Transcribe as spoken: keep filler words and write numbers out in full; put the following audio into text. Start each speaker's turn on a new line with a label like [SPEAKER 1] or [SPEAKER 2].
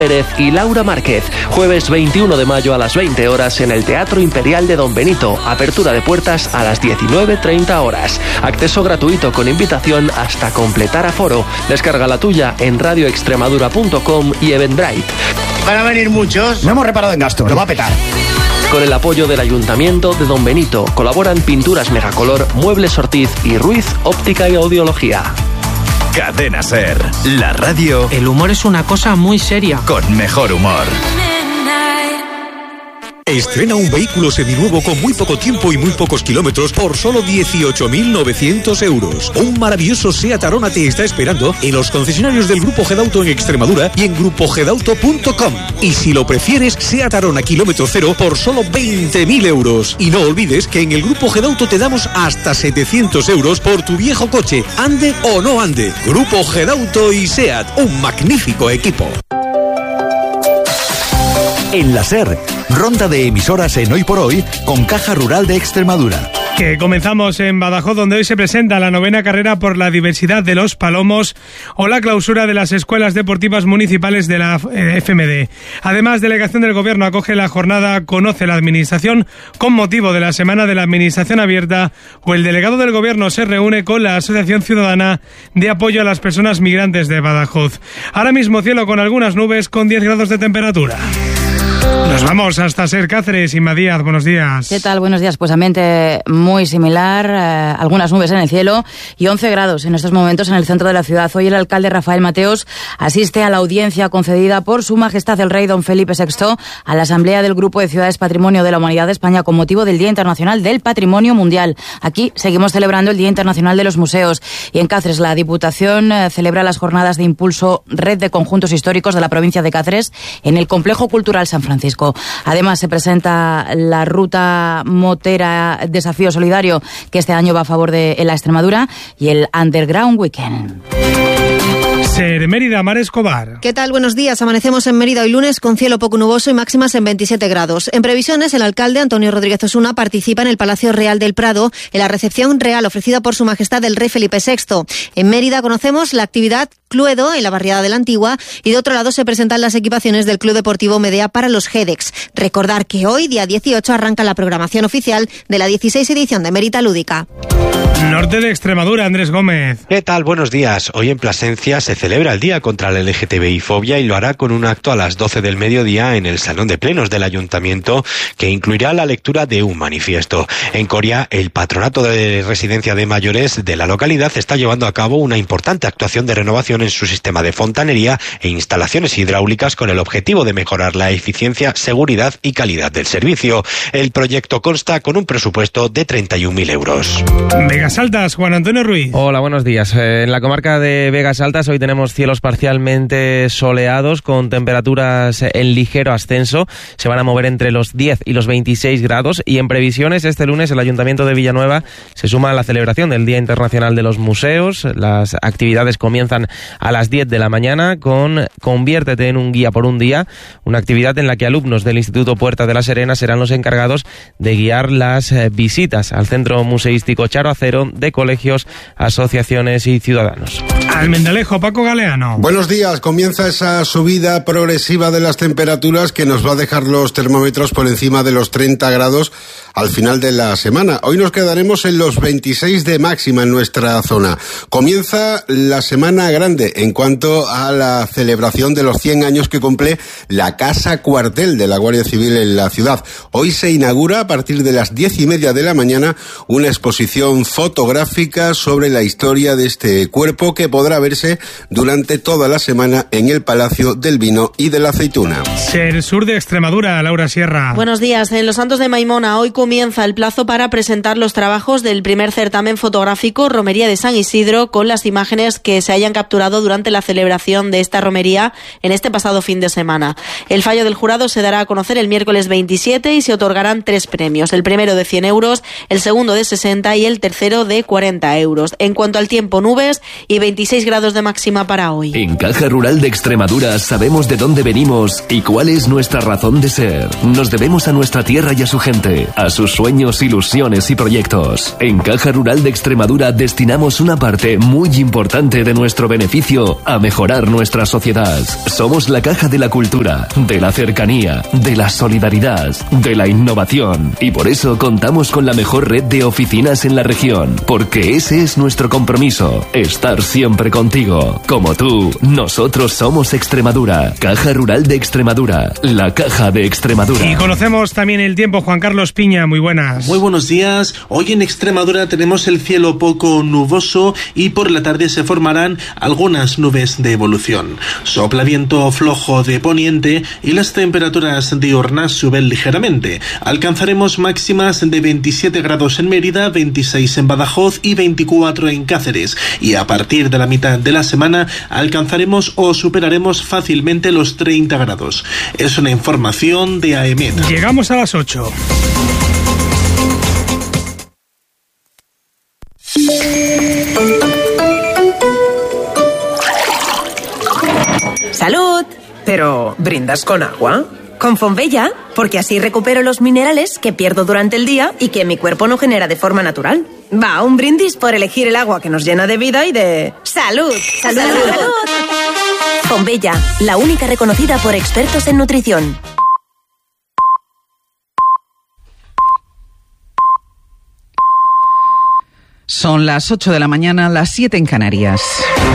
[SPEAKER 1] Pérez y Laura Márquez. Jueves veintiuno de mayo a las veinte horas en el Teatro Imperial de Don Benito. Apertura de puertas a las diecinueve treinta horas. Acceso gratuito con invitación hasta completar aforo. Descarga la tuya en radio extremadura punto com y Eventbrite.
[SPEAKER 2] ¿Van a venir muchos?
[SPEAKER 3] No hemos reparado en gasto, lo va a petar.
[SPEAKER 1] Con el apoyo del Ayuntamiento de Don Benito colaboran Pinturas Megacolor, Muebles Ortiz y Ruiz Óptica y Audiología.
[SPEAKER 4] Cadena Ser, la radio.
[SPEAKER 5] El humor es una cosa muy seria.
[SPEAKER 4] Con mejor humor.
[SPEAKER 6] Estrena un vehículo seminuevo con muy poco tiempo y muy pocos kilómetros por solo dieciocho mil novecientos euros. Un maravilloso Seat Arona te está esperando en los concesionarios del Grupo Gedauto en Extremadura y en grupo gedauto punto com. Y si lo prefieres, Seat Arona kilómetro cero por solo veinte mil euros. Y no olvides que en el Grupo Gedauto te damos hasta setecientos euros por tu viejo coche, ande o no ande. Grupo Gedauto y Seat, un magnífico equipo.
[SPEAKER 7] En la SER, ronda de emisoras en Hoy por Hoy con Caja Rural de Extremadura.
[SPEAKER 8] Que comenzamos en Badajoz, donde hoy se presenta la novena carrera por la diversidad de los palomos o la clausura de las escuelas deportivas municipales de la F M D. Además, delegación del Gobierno acoge la jornada Conoce la Administración con motivo de la Semana de la Administración Abierta, o el delegado del Gobierno se reúne con la Asociación Ciudadana de Apoyo a las Personas Migrantes de Badajoz. Ahora mismo cielo con algunas nubes con diez grados de temperatura. Nos vamos hasta Ser Cáceres. Inma Díaz, buenos días.
[SPEAKER 9] ¿Qué tal? Buenos días. Pues ambiente muy similar, eh, algunas nubes en el cielo y once grados en estos momentos en el centro de la ciudad. Hoy el alcalde Rafael Mateos asiste a la audiencia concedida por Su Majestad el Rey Don Felipe sexto a la Asamblea del Grupo de Ciudades Patrimonio de la Humanidad de España con motivo del Día Internacional del Patrimonio Mundial. Aquí seguimos celebrando el Día Internacional de los Museos y en Cáceres la Diputación eh, celebra las jornadas de impulso Red de Conjuntos Históricos de la provincia de Cáceres en el Complejo Cultural San Francisco. Además, se presenta la ruta motera Desafío Solidario, que este año va a favor de la Extremadura, y el Underground Weekend.
[SPEAKER 8] Ser Mérida, Mar Escobar.
[SPEAKER 10] ¿Qué tal? Buenos días. Amanecemos en Mérida hoy lunes con cielo poco nuboso y máximas en veintisiete grados. En previsiones, el alcalde Antonio Rodríguez Osuna participa en el Palacio Real del Prado en la recepción real ofrecida por Su Majestad el Rey Felipe sexto. En Mérida conocemos la actividad Cluedo en la barriada de la Antigua y de otro lado se presentan las equipaciones del Club Deportivo Medea para los GEDEX. Recordar que hoy, día dieciocho, arranca la programación oficial de la dieciséis edición de Mérida Lúdica.
[SPEAKER 8] Norte de Extremadura, Andrés Gómez.
[SPEAKER 11] ¿Qué tal? Buenos días. Hoy en Plasencia se celebra el Día contra la L G T B I fobia y lo hará con un acto a las doce del mediodía en el Salón de Plenos del Ayuntamiento que incluirá la lectura de un manifiesto. En Coria, el Patronato de Residencia de Mayores de la localidad está llevando a cabo una importante actuación de renovación en su sistema de fontanería e instalaciones hidráulicas con el objetivo de mejorar la eficiencia, seguridad y calidad del servicio. El proyecto consta con un presupuesto de treinta y un mil euros.
[SPEAKER 8] Vegas Altas, Juan Antonio Ruiz.
[SPEAKER 12] Hola, buenos días. Eh, en la comarca de Vegas Altas hoy tenemos cielos parcialmente soleados con temperaturas en ligero ascenso. Se van a mover entre los diez y los veintiséis grados y en previsiones este lunes el Ayuntamiento de Villanueva se suma a la celebración del Día Internacional de los Museos. Las actividades comienzan a las diez de la mañana con Conviértete en un guía por un día, una actividad en la que alumnos del Instituto Puerta de la Serena serán los encargados de guiar las eh, visitas al Centro Museístico Charo Acero de colegios, asociaciones y ciudadanos.
[SPEAKER 8] Almendalejo, Paco Galeano.
[SPEAKER 13] Buenos días. Comienza esa subida progresiva de las temperaturas que nos va a dejar los termómetros por encima de los treinta grados al final de la semana. Hoy nos quedaremos en los veintiséis de máxima en nuestra zona. Comienza la semana grande en cuanto a la celebración de los cien años que cumple la Casa Cuartel de la Guardia Civil en la ciudad. Hoy se inaugura a partir de las diez y media de la mañana una exposición fotográfica sobre la historia de este cuerpo que podrá verse durante toda la semana en el Palacio del Vino y de la Aceituna.
[SPEAKER 8] Ser Sur de Extremadura, Laura Sierra.
[SPEAKER 14] Buenos días. En Los Santos de Maimona hoy comienza el plazo para presentar los trabajos del primer certamen fotográfico Romería de San Isidro con las imágenes que se hayan capturado durante la celebración de esta romería en este pasado fin de semana. El fallo del jurado se dará a conocer el miércoles veintisiete y se otorgarán tres premios. El primero de cien euros, el segundo de sesenta y el tercero de cuarenta euros. En cuanto al tiempo, nubes y veintiséis grados de máxima para hoy.
[SPEAKER 15] En Caja Rural de Extremadura sabemos de dónde venimos y cuál es nuestra razón de ser. Nos debemos a nuestra tierra y a su gente. Así sus sueños, ilusiones y proyectos. En Caja Rural de Extremadura destinamos una parte muy importante de nuestro beneficio a mejorar nuestra sociedad. Somos la caja de la cultura, de la cercanía, de la solidaridad, de la innovación. Y por eso contamos con la mejor red de oficinas en la región, porque ese es nuestro compromiso, estar siempre contigo. Como tú, nosotros somos Extremadura. Caja Rural de Extremadura, la caja de Extremadura.
[SPEAKER 8] Y conocemos también el tiempo. Juan Carlos Piña, muy buenas.
[SPEAKER 3] Muy buenos días. Hoy en Extremadura tenemos el cielo poco nuboso y por la tarde se formarán algunas nubes de evolución. Sopla viento flojo de poniente y las temperaturas diurnas suben ligeramente. Alcanzaremos máximas de veintisiete grados en Mérida, veintiséis en Badajoz y veinticuatro en Cáceres. Y a partir de la mitad de la semana alcanzaremos o superaremos fácilmente los treinta grados. Es una información de AEMET.
[SPEAKER 8] Llegamos a las ocho.
[SPEAKER 16] ¡Salud! Pero, ¿brindas con agua? Con Fonbella, porque así recupero los minerales que pierdo durante el día y que mi cuerpo no genera de forma natural. Va, un brindis por elegir el agua que nos llena de vida y de... ¡Salud! ¡Salud! ¡Salud! Fonbella, la única reconocida por expertos en nutrición.
[SPEAKER 17] Son las ocho de la mañana, las siete en Canarias.